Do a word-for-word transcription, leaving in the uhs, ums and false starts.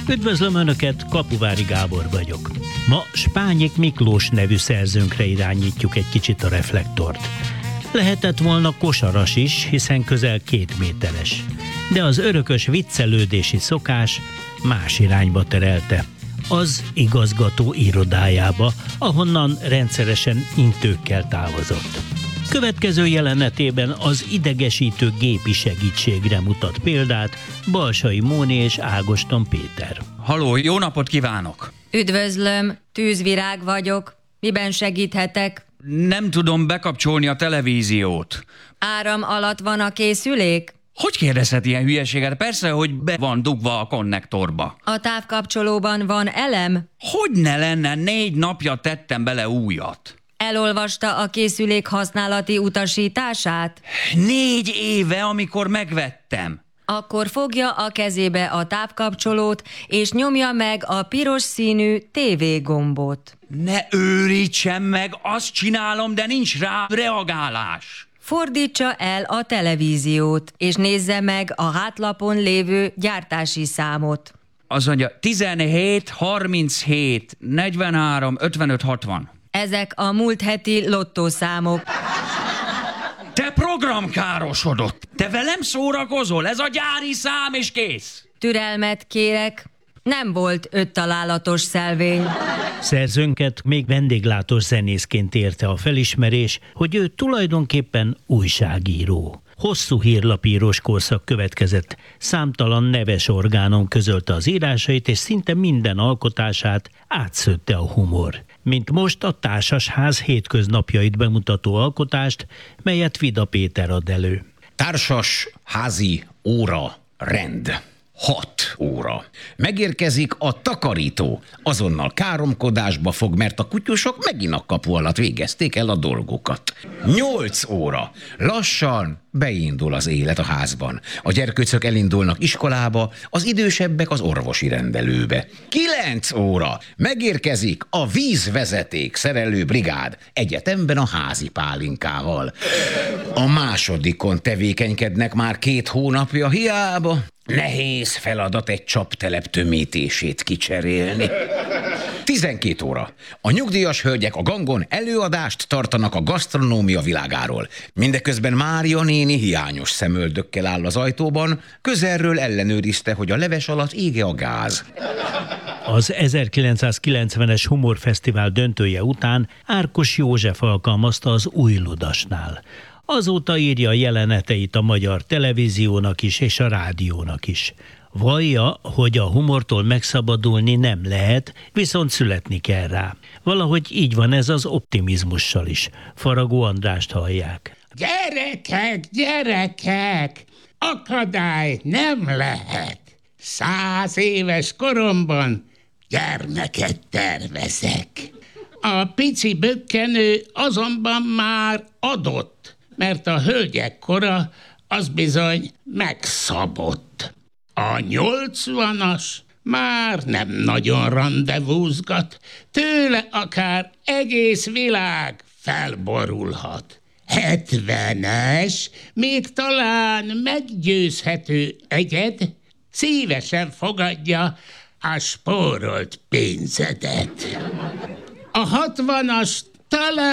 Üdvözlöm Önöket, Kapuvári Gábor vagyok. Ma Spányik Miklós nevű szerzőnkre irányítjuk egy kicsit a reflektort. Lehetett volna kosaras is, hiszen közel két méteres. De az örökös viccelődési szokás más irányba terelte. Az igazgató irodájába, ahonnan rendszeresen intőkkel távozott. Következő jelenetében az idegesítő gépi segítségre mutat példát Balsai Móni és Ágoston Péter. Halló, jó napot kívánok! Üdvözlöm, Tűzvirág vagyok. Miben segíthetek? Nem tudom bekapcsolni a televíziót. Áram alatt van a készülék? Hogy kérdezhet ilyen hülyeséget? Persze, hogy be van dugva a konnektorba. A távkapcsolóban van elem? Hogy ne lenne, négy napja tettem bele újat. Elolvasta a készülék használati utasítását? Négy éve, amikor megvettem. Akkor fogja a kezébe a távkapcsolót, és nyomja meg a piros színű té vé gombot. Ne őrítsem meg, azt csinálom, de nincs rá reagálás. Fordítsa el a televíziót, és nézze meg a hátlapon lévő gyártási számot. Az mondja, tizenhét, harminchét, negyvenhárom, ötvenöt, hatvan. Ezek a múlt heti lottószámok. Te programkárosodott! Te velem szórakozol? Ez a gyári szám, és kész! Türelmet kérek, nem volt öt találatos szelvény. Szerzőnket még vendéglátós zenészként érte a felismerés, hogy ő tulajdonképpen újságíró. Hosszú hírlapírós korszak következett, számtalan neves orgánon közölte az írásait, és szinte minden alkotását átszőtte a humor. Mint most a Társasház hétköznapjait bemutató alkotást, melyet Vida Péter ad elő. Társas házi óra rend. Hat óra. Megérkezik a takarító. Azonnal káromkodásba fog, mert a kutyusok megint a kapu alatt végezték el a dolgokat. Nyolc óra. Lassan beindul az élet a házban. A gyerkőcök elindulnak iskolába, az idősebbek az orvosi rendelőbe. Kilenc óra. Megérkezik a vízvezeték szerelő brigád egyetemben a házi pálinkával. A másodikon tevékenykednek már két hónapja, hiába. Nehéz feladat egy csaptelep tömítését kicserélni. tizenkét óra. A nyugdíjas hölgyek a gangon előadást tartanak a gasztronómia világáról. Mindeközben Mária néni hiányos szemöldökkel áll az ajtóban, közelről ellenőrizte, hogy a leves alatt ége a gáz. Az ezerkilencszázkilencvenes humorfesztivál döntője után Árkos József alkalmazta az Új Ludasnál. Azóta írja a jeleneteit a magyar televíziónak is és a rádiónak is. Vallja, hogy a humortól megszabadulni nem lehet, viszont születni kell rá. Valahogy így van ez az optimizmussal is. Faragó Andrást hallják. Gyerekek, gyerekek! Akadály nem lehet. Száz éves koromban gyermeket tervezek. A pici bökkenő azonban már adott, mert a hölgyek kora az bizony megszabott. A nyolcvanas már nem nagyon randevúzgat, tőle akár egész világ felborulhat. Hetvenes, még talán meggyőzhető egyed, szívesen fogadja a spórolt pénzedet. A hatvanas talán